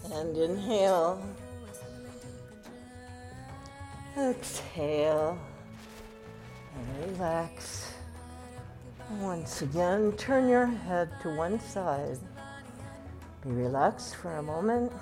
And inhale. Exhale. And relax. Once again, turn your head to one side. Be relaxed for a moment.